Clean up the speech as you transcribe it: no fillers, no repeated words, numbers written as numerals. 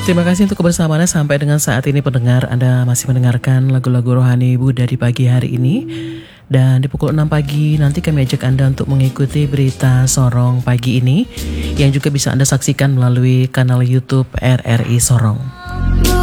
Terima kasih untuk kebersamaannya sampai dengan saat ini pendengar. Anda masih mendengarkan lagu-lagu rohani Buddha di pagi hari ini. Dan di pukul 6 pagi nanti kami ajak Anda untuk mengikuti berita Sorong pagi ini yang juga bisa Anda saksikan melalui kanal YouTube RRI Sorong.